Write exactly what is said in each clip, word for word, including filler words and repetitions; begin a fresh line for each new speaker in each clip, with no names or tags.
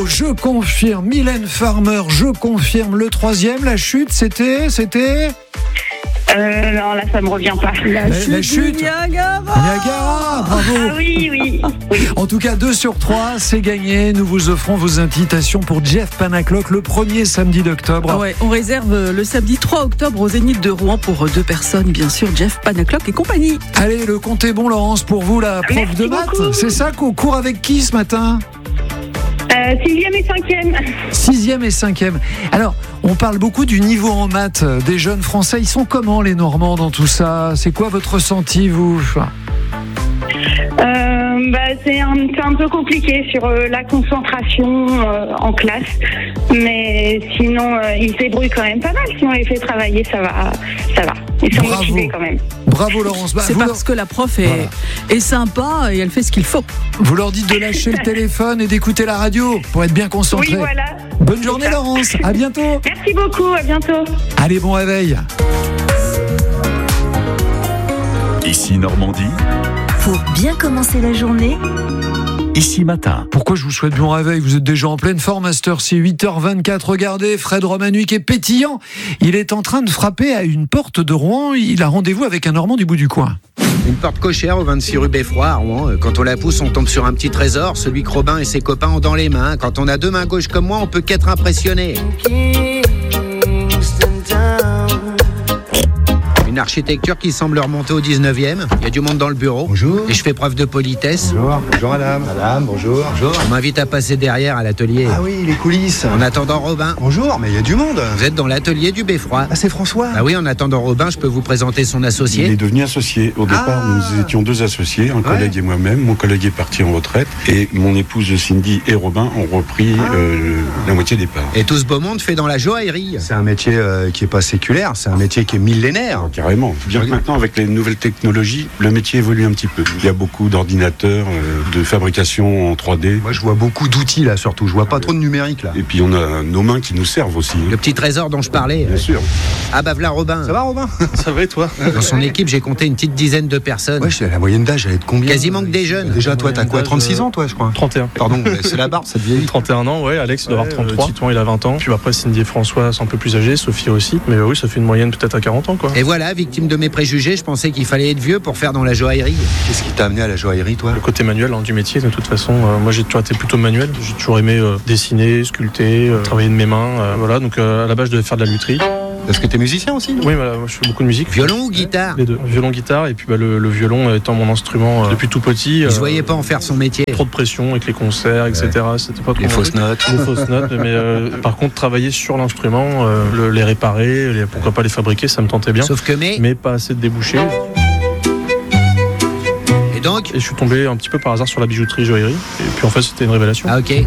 Bravo, je confirme. Mylène Farmer, je confirme. Le troisième, la chute, c'était, c'était.
Euh, non, là, ça me revient pas.
La, la chute, la chute.
Niagara.
Niagara, bravo.
Ah oui, oui, oui.
En tout cas, deux sur trois, c'est gagné. Nous vous offrons vos invitations pour Jeff Panaclock le premier samedi d'octobre.
Ah ouais, on réserve le samedi trois octobre au Zénith de Rouen pour deux personnes, bien sûr, Jeff Panaclock et compagnie.
Allez, le compte est bon, Laurence, pour vous, la prof
Merci
de maths.
beaucoup.
C'est ça qu'on court avec qui ce matin ?
Euh, sixième et cinquième.
Sixième et cinquième. Alors, on parle beaucoup du niveau en maths des jeunes Français. Ils sont comment, les Normands, dans tout ça ? C'est quoi votre ressenti, vous ?
Euh, bah, c'est, un, c'est un peu compliqué sur euh, la concentration euh, en classe, mais sinon euh, ils se débrouillent quand même pas mal. Si on les fait travailler, ça va, ça va. Ils sont
Bravo.
motivés quand même.
Bravo, Laurence. Bah,
c'est parce
leur...
que la prof est,
voilà.
est sympa et elle fait ce qu'il faut.
Vous leur dites de lâcher le téléphone et d'écouter la radio pour être bien concentrés.
Oui, voilà.
Bonne journée, Laurence. À bientôt.
Merci beaucoup. À bientôt.
Allez, bon réveil.
Ici Normandie.
Pour bien commencer la journée,
Ici Matin.
Pourquoi je vous souhaite bon réveil ? Vous êtes déjà en pleine forme, Master. C'est huit heures vingt-quatre. Regardez, Fred Romanuik est pétillant. Il est en train de frapper à une porte de Rouen. Il a rendez-vous avec un Normand du bout du coin.
Une porte cochère au vingt-six rue Beffroi à Rouen. Quand on la pousse, on tombe sur un petit trésor, celui que Robin et ses copains ont dans les mains. Quand on a deux mains gauches comme moi, on peut qu'être impressionné. Une architecture qui semble remonter au dix-neuvième. Il y a du monde dans le bureau.
Bonjour.
Et je fais preuve de politesse.
Bonjour. Bonjour madame. Madame, bonjour. Bonjour.
On m'invite à passer derrière à l'atelier.
Ah oui, les coulisses.
En attendant Robin.
Bonjour, mais il y a du monde.
Vous êtes dans l'atelier du Beffroi.
Ah, c'est François.
Ah oui, en attendant Robin, je peux vous présenter son associé.
Il est devenu associé. Au départ,
Ah.
nous étions deux associés, un
Ouais.
collègue et moi-même. Mon collègue est parti en retraite et mon épouse Cindy et Robin ont repris
Ah.
euh, la moitié des parts.
Et tout ce beau monde fait dans la joaillerie.
C'est un métier euh, qui est pas séculaire, c'est un métier qui est millénaire.
Alors, carrément. Bien que maintenant, avec les nouvelles technologies, le métier évolue un petit peu. Il y a beaucoup d'ordinateurs, euh, de fabrication en trois D.
Moi, je vois beaucoup d'outils là, surtout. Je vois pas trop de numérique là.
Et puis, on a nos mains qui nous servent aussi.
Le petit trésor dont je parlais.
Bien sûr.
Ah bah voilà Robin.
Ça va, Robin?
Ça va et toi?
Dans son équipe, j'ai compté une petite dizaine de personnes.
Ouais, je sais, la moyenne d'âge, elle est de combien?
Quasiment que des jeunes.
Déjà, toi, t'as quoi?
Moyenne d'âge,
trente-six ans, toi, je crois.
trente et un.
Pardon, c'est la barbe, ça te vieillit.
trente et un ans, ouais. Alex, il doit
Ouais,
avoir trente-trois. Titouan, il a vingt ans. Puis après, Cindy et François sont un peu plus âgés. Sophie aussi. Mais oui, ça fait une moyenne peut-être à quarante ans, quoi.
Et voilà, victime de mes préjugés, je pensais qu'il fallait être vieux pour faire dans la joaillerie.
Qu'est-ce qui t'a amené à la joaillerie, toi?
Le côté manuel hein, du métier, de toute façon, euh, moi j'ai toujours été plutôt manuel. J'ai toujours aimé euh, dessiner, sculpter, euh, travailler de mes mains. euh, voilà, donc euh, à la base, je devais faire de la lutherie.
Parce que t'es musicien aussi, non?
Oui, voilà, moi, je fais beaucoup de musique.
Violon ou guitare?
Les deux. Violon, guitare, et puis bah, le, le violon étant mon instrument euh, depuis tout petit.
Il
euh,
se voyait pas en faire son métier.
Trop de pression avec les concerts, et cetera. C'était pas trop
Les
mon
fausses
truc.
notes.
Les fausses notes, mais euh, par contre, travailler sur l'instrument, euh, le- les réparer, les- pourquoi pas les fabriquer, ça me tentait bien.
Sauf que mais...
Mais pas assez de débouchés.
Et donc?
Et je suis tombé un petit peu par hasard sur la bijouterie joaillerie. Et puis en fait, c'était une révélation.
Ah ok. Et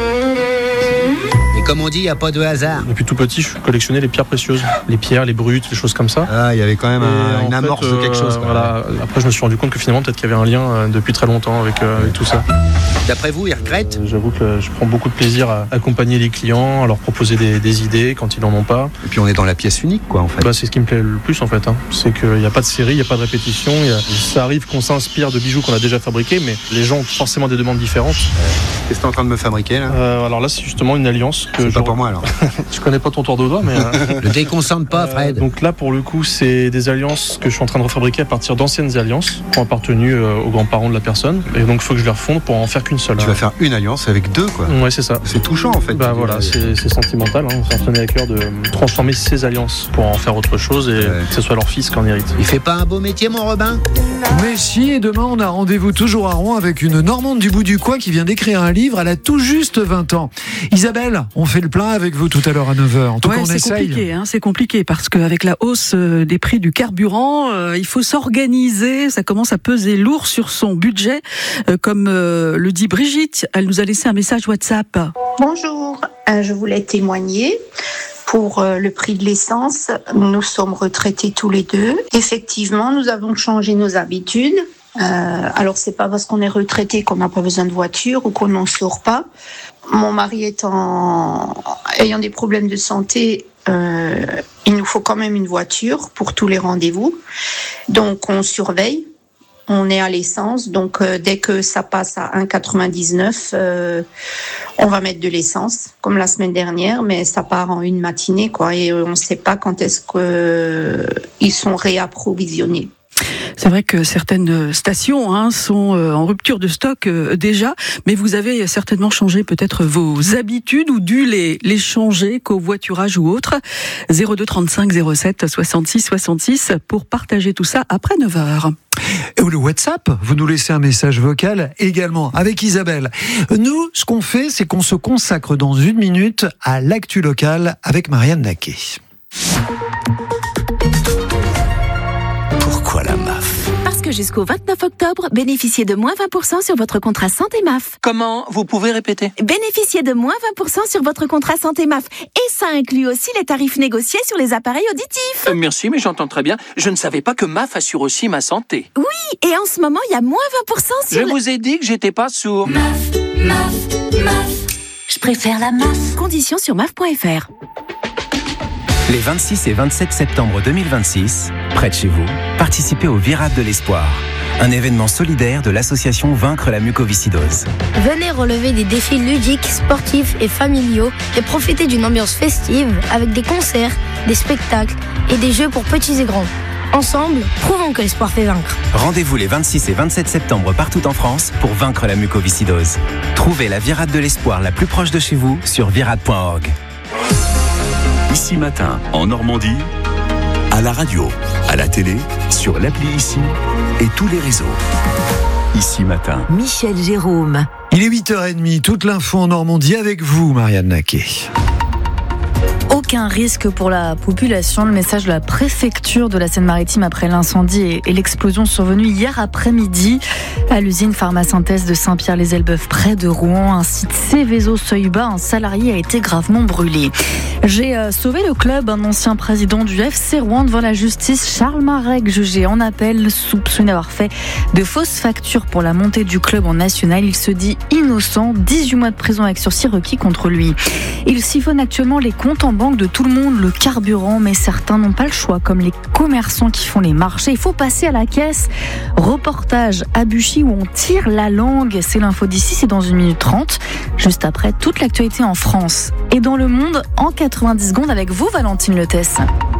comme on dit, il n'y a pas de hasard.
Depuis tout petit, je collectionnais les pierres précieuses, les pierres, les brutes, les choses comme ça.
Ah, il y avait quand même un-
Et en
une
fait,
amorce de quelque
euh,
chose. quoi.
Voilà. Après, je me suis rendu compte que finalement, peut-être qu'il y avait un lien euh, depuis très longtemps avec, euh, avec tout ça.
D'après vous, il regrette?
Euh, J'avoue que je prends beaucoup de plaisir à accompagner les clients, à leur proposer des, des idées quand ils n'en ont pas.
Et puis on est dans la pièce unique, quoi, en fait.
Bah, c'est ce qui me plaît le plus en fait. Hein. C'est qu'il n'y a pas de série, il n'y a pas de répétition. il Y a... Ça arrive qu'on s'inspire de bijoux qu'on a déjà fabriqués, mais les gens ont forcément des demandes différentes.
Qu'est-ce que t'es en train de me fabriquer, là?
Euh, alors là, c'est justement une alliance que
C'est
je...
pas pour moi, alors.
Je connais pas ton tour de doigt, mais... euh,
Le déconcentre pas, Fred.
Euh, donc là, pour le coup, c'est des alliances que je suis en train de refabriquer à partir d'anciennes alliances qui ont appartenu euh, aux grands-parents de la personne. Et donc, il faut que je les refonde pour en faire qu'une seule.
Tu vas faire une alliance avec deux, quoi.
Ouais, c'est ça.
C'est touchant, en fait.
Bah voilà, c'est c'est sentimental. Hein. Ça me tenait à cœur de transformer ces alliances pour en faire autre chose et
Ouais.
que ce soit leur fils qui en hérite.
Il fait pas un beau métier, mon Robin?
Mais si, et demain on a rendez-vous toujours à Rouen avec une Normande du bout du coin qui vient d'écrire un livre. Elle a tout juste vingt ans. Isabelle, on fait le plein avec vous tout à l'heure à neuf heures. En tout
Ouais,
cas, on
c'est
essaye.
compliqué, hein, c'est compliqué parce qu'avec la hausse euh, des prix du carburant, euh, il faut s'organiser. Ça commence à peser lourd sur son budget, euh, comme euh, le dit Brigitte. Elle nous a laissé un message WhatsApp.
Bonjour, euh, je voulais témoigner pour euh, le prix de l'essence. Nous sommes retraités tous les deux. Effectivement, nous avons changé nos habitudes. Euh, alors, c'est pas parce qu'on est retraité qu'on n'a pas besoin de voiture ou qu'on n'en sort pas. Mon mari étant ayant des problèmes de santé, euh, il nous faut quand même une voiture pour tous les rendez-vous. Donc, on surveille. on est à l'essence, donc euh, dès que ça passe à un virgule quatre-vingt-dix-neuf, euh, on va mettre de l'essence, comme la semaine dernière, mais ça part en une matinée, quoi, et on ne sait pas quand est-ce que euh, ils sont réapprovisionnés.
C'est vrai que certaines stations hein, sont en rupture de stock euh, déjà, mais vous avez certainement changé peut-être vos habitudes ou dû les, les changer, covoiturage ou autre. zéro deux trente-cinq zéro sept soixante-six soixante-six pour partager tout ça après neuf heures.
Et le WhatsApp, vous nous laissez un message vocal également avec Isabelle. Nous, ce qu'on fait, c'est qu'on se consacre dans une minute à l'actu locale avec Marianne Naquet.
Pourquoi la M A F ?
Parce que jusqu'au vingt-neuf octobre, bénéficiez de moins vingt pour cent sur votre contrat santé M A F.
Comment ? Vous pouvez répéter ?
Bénéficiez de moins vingt pour cent sur votre contrat santé M A F. Et ça inclut aussi les tarifs négociés sur les appareils auditifs.
Euh, merci, mais j'entends très bien. Je ne savais pas que M A F assure aussi ma santé.
Oui, et en ce moment, il y a moins vingt pour cent sur...
Je
le...
vous ai dit que j'étais pas sourd.
M A F, M A F, M A F. Je préfère la M A F. Conditions sur M A F point F R.
Les vingt-six et vingt-sept septembre deux mille vingt-six, près de chez vous, participez au Virade de l'Espoir, un événement solidaire de l'association Vaincre la mucoviscidose.
Venez relever des défis ludiques, sportifs et familiaux et profiter d'une ambiance festive avec des concerts, des spectacles et des jeux pour petits et grands. Ensemble, prouvons que l'espoir fait vaincre.
Rendez-vous les vingt-six et vingt-sept septembre partout en France pour vaincre la mucoviscidose. Trouvez la Virade de l'Espoir la plus proche de chez vous sur virade point org.
Ici Matin, en Normandie, à la radio, à la télé, sur l'appli Ici et tous les réseaux. Ici Matin.
Michel Jérôme.
Il est huit heures trente, toute l'info en Normandie avec vous, Marianne Naquet.
Aucun risque pour la population. Le message de la préfecture de la Seine-Maritime après l'incendie et l'explosion survenue hier après-midi à l'usine Pharmasynthèse de Saint-Pierre-les-Elbeuf près de Rouen. Un site Céveso-Seuil-Bas, un salarié a été gravement brûlé. J'ai euh, sauvé le club. Un ancien président du F C Rouen devant la justice, Charles Marek, jugé en appel, soupçonné d'avoir fait de fausses factures pour la montée du club en national. Il se dit innocent. dix-huit mois de prison avec sursis requis contre lui. Il siphonne actuellement les comptes en banque de tout le monde, le carburant, mais certains n'ont pas le choix, comme les commerçants qui font les marchés. Il faut passer à la caisse. Reportage à Buchy où on tire la langue. C'est l'info d'ici, c'est dans une minute trente. Juste après, toute l'actualité en France et dans le monde en quatre-vingt-dix secondes avec vous, Valentine Letesse.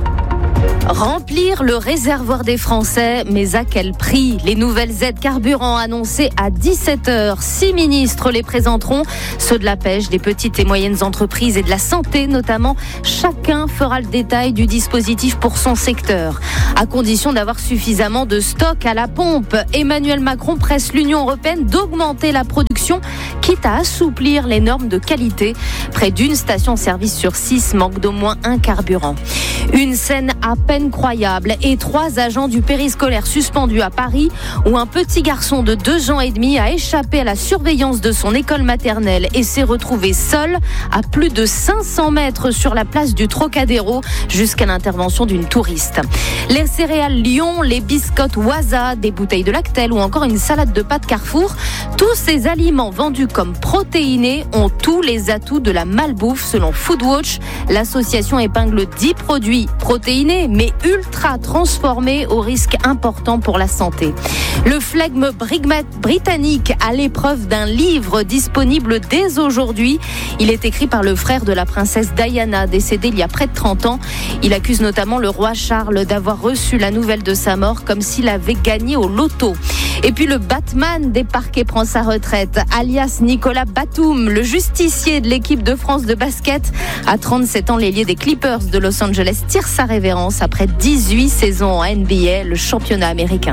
Remplir le réservoir des Français, mais à quel prix ? Les nouvelles aides carburant annoncées à dix-sept heures. Six ministres les présenteront, ceux de la pêche, des petites et moyennes entreprises et de la santé notamment. Chacun fera le détail du dispositif pour son secteur, à condition d'avoir suffisamment de stock à la pompe. Emmanuel Macron presse l'Union européenne d'augmenter la production, quitte à assouplir les normes de qualité. Près d'une station-service sur six manque d'au moins un carburant. Une scène à peine croyable et trois agents du périscolaire suspendus à Paris où un petit garçon de deux ans et demi a échappé à la surveillance de son école maternelle et s'est retrouvé seul à plus de cinq cents mètres sur la place du Trocadéro jusqu'à l'intervention d'une touriste. Les céréales Lion, les biscottes Waza, des bouteilles de Lactel ou encore une salade de pâtes Carrefour, tous ces aliments vendus comme protéinés ont tous les atouts de la malbouffe selon Foodwatch. L'association épingle dix produits protéinés mais ultra transformés au risque important pour la santé. Le flegme britannique à l'épreuve d'un livre disponible dès aujourd'hui. Il est écrit par le frère de la princesse Diana, décédée il y a près de trente ans. Il accuse notamment le roi Charles d'avoir reçu la nouvelle de sa mort comme s'il avait gagné au loto. Et puis le Batman des parquets prend sa retraite, alias Nicolas Batum, le justicier de l'équipe de France de basket. À trente-sept ans, l'ailier des Clippers de Los Angeles tire sa révérence après dix-huit saisons en N B A, le championnat américain.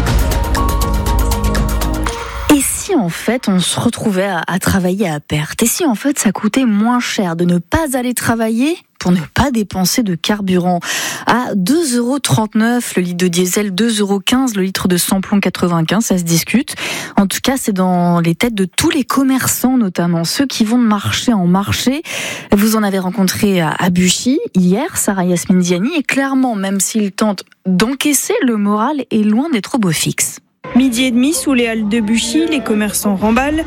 Et si en fait on se retrouvait à, à travailler à perte ? Et si en fait ça coûtait moins cher de ne pas aller travailler pour ne pas dépenser de carburant à deux euros trente-neuf le litre de diesel, deux euros quinze le litre de samplon quatre-vingt-quinze, ça se discute. En tout cas, c'est dans les têtes de tous les commerçants, notamment ceux qui vont de marché en marché. Vous en avez rencontré à Buchy hier, Sarah Yasmine Diani, et clairement, même s'ils tentent d'encaisser, le moral est loin d'être au beau fixe.
Midi et demi, sous les halles de Buchy, les commerçants remballent.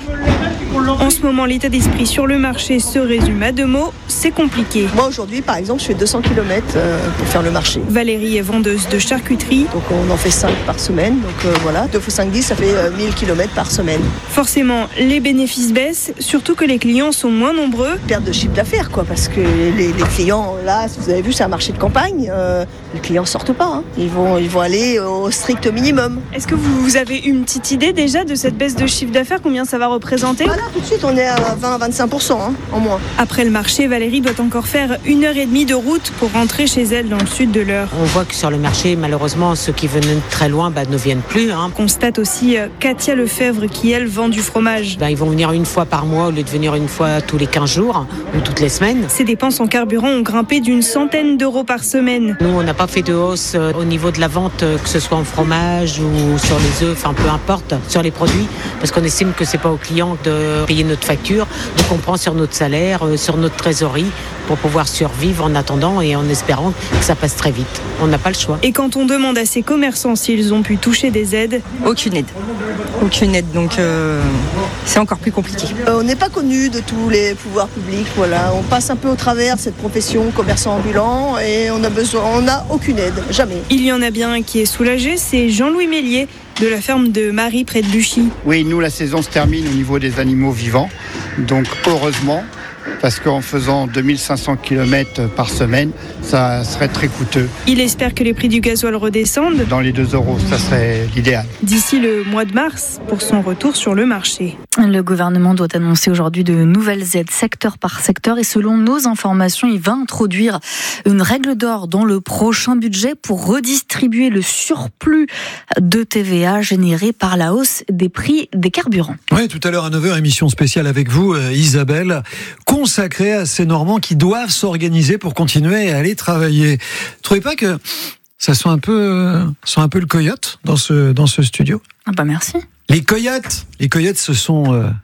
En ce moment, l'état d'esprit sur le marché se résume à deux mots, c'est compliqué.
Moi aujourd'hui, par exemple, je fais deux cents kilomètres pour faire le marché.
Valérie est vendeuse de charcuterie.
Donc on en fait cinq par semaine, donc euh, voilà, deux fois cinq, dix, ça fait mille kilomètres par semaine.
Forcément, les bénéfices baissent, surtout que les clients sont moins nombreux.
Perte de chiffre d'affaires, quoi, parce que les, les clients, là, vous avez vu, c'est un marché de campagne, euh, les clients sortent pas, hein. ils, vont, ils vont aller au strict minimum.
Est-ce que vous avez une petite idée déjà de cette baisse de chiffre d'affaires, combien ça va représenter?
Voilà, tout de suite, on est à vingt à vingt-cinq pour cent hein, en moins.
Après le marché, Valérie doit encore faire une heure et demie de route pour rentrer chez elle dans le sud de l'Eure.
On voit que sur le marché, malheureusement, ceux qui venaient de très loin bah, ne viennent plus. Hein.
Constate aussi Katia Lefebvre qui, elle, vend du fromage.
Bah, ils vont venir une fois par mois au lieu de venir une fois tous les quinze jours ou toutes les semaines.
Ses dépenses en carburant ont grimpé d'une centaine d'euros par semaine.
Nous, on n'a pas fait de hausse euh, au niveau de la vente, euh, que ce soit en fromage ou sur les œufs, enfin peu importe, sur les produits, parce qu'on estime que c'est pas aux clients de payer notre facture, donc on prend sur notre salaire, euh, sur notre trésorerie, pour pouvoir survivre en attendant et en espérant que ça passe très vite. On n'a pas le choix.
Et quand on demande à ces commerçants s'ils ont pu toucher des aides,
aucune aide. Aucune aide, donc euh, c'est encore plus compliqué.
Euh, on n'est pas connu de tous les pouvoirs publics, voilà. On passe un peu au travers cette profession, commerçant ambulant, et on a besoin, on n'a aucune aide, jamais.
Il y en a bien un qui est soulagé, c'est Jean-Louis Mélier, de la ferme de Marie près de Buchy.
Oui, nous la saison se termine au niveau des animaux vivants, donc heureusement, parce qu'en faisant deux mille cinq cents kilomètres par semaine, ça serait très coûteux.
Il espère que les prix du gasoil redescendent.
Dans les deux euros, ça serait l'idéal.
D'ici le mois de mars, pour son retour sur le marché.
Le gouvernement doit annoncer aujourd'hui de nouvelles aides secteur par secteur et selon nos informations, il va introduire une règle d'or dans le prochain budget pour redistribuer le surplus de T V A généré par la hausse des prix des carburants.
Oui, tout à l'heure à neuf heures, émission spéciale avec vous, Isabelle, consacrée à ces Normands qui doivent s'organiser pour continuer à aller travailler. Vous ne trouvez pas que ça soit un peu, soit un peu le coyote dans ce, dans ce studio?
Ah bah merci.
Les coyotes, les coyotes, ce sont... Euh...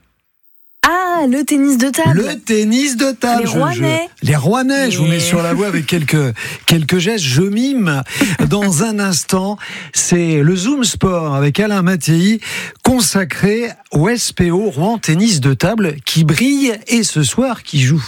Ah, le tennis de table.
Le tennis de table.
Les Rouennais.
Je, je, les Rouennais,
Mais...
je vous mets sur la voie avec quelques, quelques gestes. Je mime. Dans un instant, c'est le Zoom Sport avec Alain Mattei, consacré au S P O Rouen Tennis de table, qui brille et ce soir qui joue.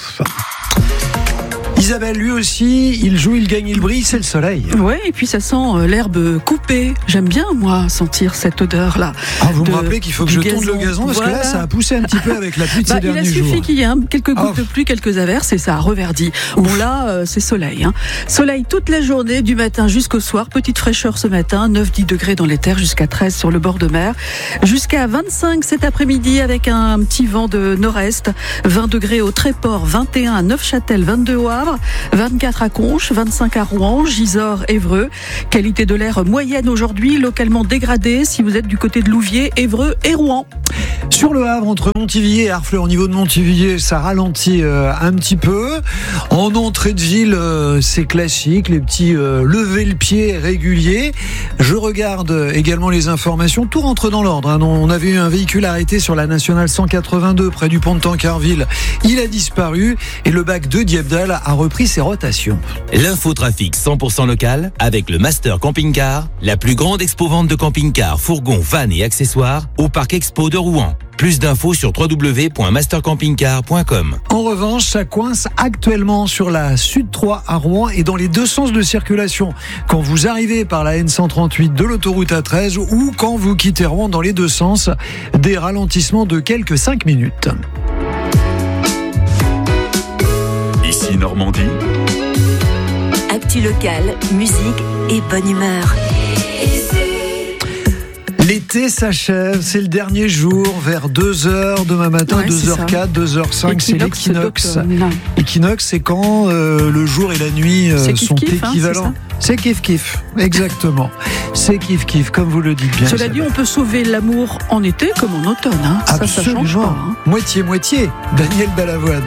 Isabelle, lui aussi, il joue, il gagne, il brille, c'est le soleil.
Ouais, et puis ça sent euh, l'herbe coupée. J'aime bien, moi, sentir cette odeur-là.
Ah, vous de, me rappelez qu'il faut que je tonde le gazon, parce voilà. que là, ça a poussé un petit peu avec la pluie de bah, ces derniers jours.
Il a suffi qu'il y ait hein, quelques gouttes oh. de pluie, quelques averses, et ça a reverdit. Ouf. Bon, là, euh, c'est soleil. Hein. Soleil toute la journée, du matin jusqu'au soir. Petite fraîcheur ce matin, neuf à dix degrés dans les terres, jusqu'à treize sur le bord de mer. Jusqu'à vingt-cinq cet après-midi, avec un petit vent de nord-est. vingt degrés au Tréport, vingt et un à Neufchâtel, vingt-deux au Havre. vingt-quatre à Conches, vingt-cinq à Rouen, Gisors, Évreux. Qualité de l'air moyenne aujourd'hui, localement dégradée si vous êtes du côté de Louviers, Évreux et Rouen.
Sur le Havre, entre Montivilliers et Harfleur, au niveau de Montivilliers, ça ralentit euh, un petit peu. En entrée de ville, euh, c'est classique, les petits euh, lever le pied réguliers. Je regarde également les informations, tout rentre dans l'ordre. Hein. On avait eu un véhicule arrêté sur la nationale cent quatre-vingt-deux près du pont de Tancarville. Il a disparu et le bac de Diebdal a repris ses rotations.
L'infotrafic cent pour cent local avec le Master Camping Car, la plus grande expo-vente de camping-car, fourgons, vannes et accessoires au Parc Expo de Rouen. Plus d'infos sur w w w point master camping car point com.
En revanche, ça coince actuellement sur la Sud trois à Rouen et dans les deux sens de circulation. Quand vous arrivez par la N cent trente-huit de l'autoroute A treize ou quand vous quittez Rouen dans les deux sens, des ralentissements de quelques cinq minutes.
Ici Normandie.
Actu locale, musique et bonne humeur.
L'été s'achève, c'est le dernier jour, vers deux heures demain matin, ouais, deux heures quatre, deux heures cinq, c'est l'équinoxe. L'équinoxe, c'est quand euh, le jour et la nuit euh, kiff, sont kiff, équivalents. Hein, c'est kiff kiff, exactement. C'est kiff kiff, comme vous le dites bien.
Cela dit, on peut sauver l'amour en été comme en automne. Hein. Ça, ça change pas. Hein.
Moitié-moitié, Daniel Balavoine.